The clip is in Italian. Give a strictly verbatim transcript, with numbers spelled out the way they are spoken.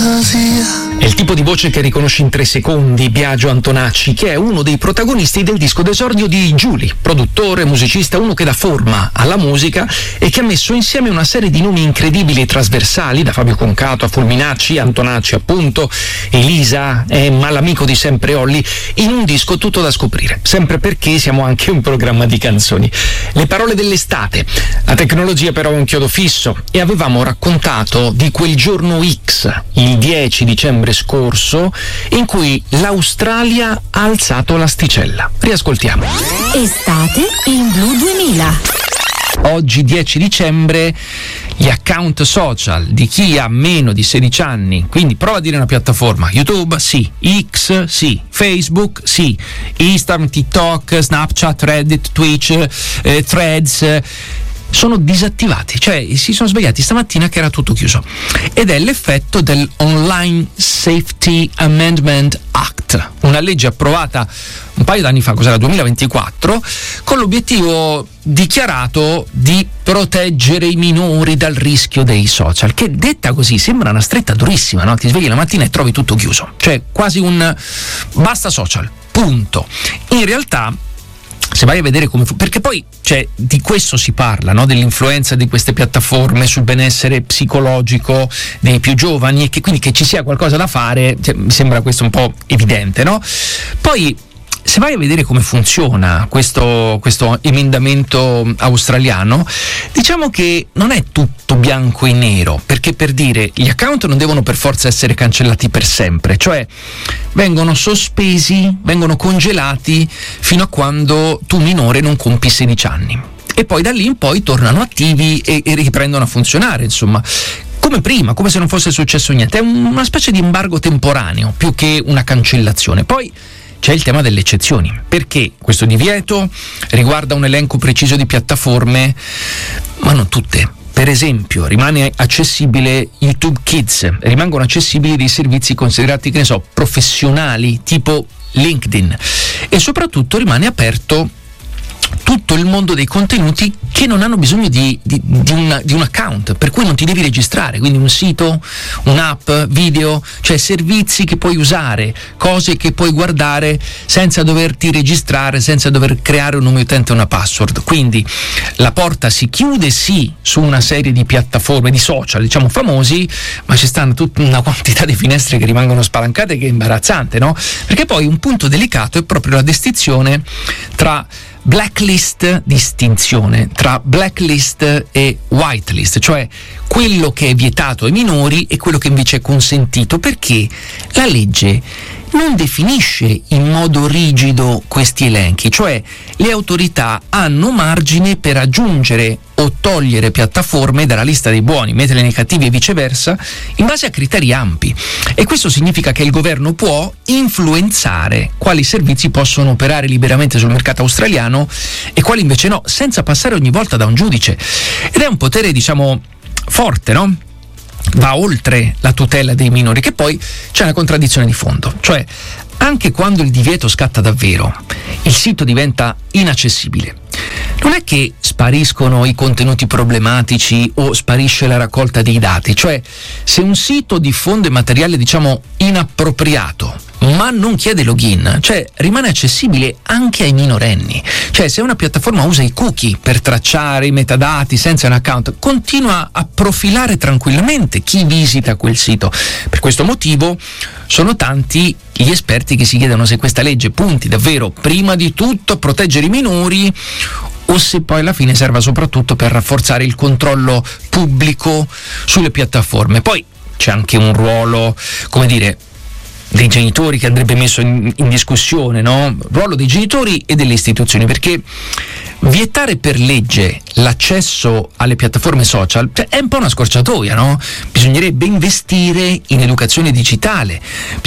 È il tipo di voce che riconosci in tre secondi Biagio Antonacci, che è uno dei protagonisti del disco d'esordio di Giuli, produttore, musicista, uno che dà forma alla musica e che ha messo insieme una serie di nomi incredibili e trasversali, da Fabio Concato a Fulminacci, Antonacci appunto, Elisa, Emma, l'amico di sempre Olli, in un disco tutto da scoprire, sempre perché siamo anche un programma di canzoni. Le parole dell'estate, la tecnologia però è un chiodo fisso, e avevamo raccontato di quel giorno X, il dieci dicembre scorso, in cui l'Australia ha alzato l'asticella. Riascoltiamo. Estate in Blu duemila. Oggi dieci dicembre gli account social di chi ha meno di sedici anni, quindi prova a dire una piattaforma: YouTube sì, X sì, Facebook sì, Instagram, TikTok, Snapchat, Reddit, Twitch, eh, Threads, eh, sono disattivati, cioè si sono svegliati stamattina che era tutto chiuso, ed è l'effetto del Online Safety Amendment Act, una legge approvata un paio d'anni fa, cos'era, duemilaventiquattro, con l'obiettivo dichiarato di proteggere i minori dal rischio dei social, che detta così sembra una stretta durissima, no? Ti svegli la mattina e trovi tutto chiuso, cioè quasi un basta social, punto. In realtà, se vai a vedere come fu, perché poi cioè, di questo si parla, no? Dell'influenza di queste piattaforme sul benessere psicologico dei più giovani, e che quindi che ci sia qualcosa da fare, cioè, mi sembra questo un po' evidente, no? Poi se vai a vedere come funziona questo, questo emendamento australiano, diciamo che non è tutto bianco e nero, perché, per dire, gli account non devono per forza essere cancellati per sempre, cioè vengono sospesi, vengono congelati fino a quando tu minore non compi sedici anni, e poi da lì in poi tornano attivi e, e riprendono a funzionare, insomma, come prima, come se non fosse successo niente. È una specie di embargo temporaneo più che una cancellazione. Poi c'è il tema delle eccezioni, perché questo divieto riguarda un elenco preciso di piattaforme, ma non tutte. Per esempio, rimane accessibile YouTube Kids, rimangono accessibili dei servizi considerati, che ne so, professionali, tipo LinkedIn, e soprattutto rimane aperto tutto il mondo dei contenuti che non hanno bisogno di, di, di, una, di un account, per cui non ti devi registrare, quindi un sito, un'app, video, cioè servizi che puoi usare, cose che puoi guardare senza doverti registrare, senza dover creare un nome utente e una password. Quindi la porta si chiude sì su una serie di piattaforme, di social, diciamo famosi, ma ci stanno tutta una quantità di finestre che rimangono spalancate, che è imbarazzante, no? Perché poi un punto delicato è proprio la distinzione tra blacklist, distinzione tra blacklist e whitelist, cioè quello che è vietato ai minori e quello che invece è consentito, perché la legge non definisce in modo rigido questi elenchi, cioè le autorità hanno margine per aggiungere o togliere piattaforme dalla lista dei buoni, metterle nei cattivi e viceversa, in base a criteri ampi. E questo significa che il governo può influenzare quali servizi possono operare liberamente sul mercato australiano e quali invece no, senza passare ogni volta da un giudice. Ed è un potere, diciamo, forte, no? Va oltre la tutela dei minori, che poi c'è una contraddizione di fondo, cioè anche quando il divieto scatta davvero, il sito diventa inaccessibile. Non è che spariscono i contenuti problematici o sparisce la raccolta dei dati, cioè se un sito diffonde materiale, diciamo, inappropriato, ma non chiede login, cioè rimane accessibile anche ai minorenni. Cioè se una piattaforma usa i cookie per tracciare i metadati senza un account, continua a profilare tranquillamente chi visita quel sito. Per questo motivo sono tanti gli esperti che si chiedono se questa legge punti davvero prima di tutto a proteggere i minori, o se poi alla fine serva soprattutto per rafforzare il controllo pubblico sulle piattaforme. Poi c'è anche un ruolo, come dire, dei genitori che andrebbe messo in, in discussione, no? Ruolo dei genitori e delle istituzioni, perché vietare per legge l'accesso alle piattaforme social, cioè, è un po' una scorciatoia, no? Bisognerebbe investire in educazione digitale,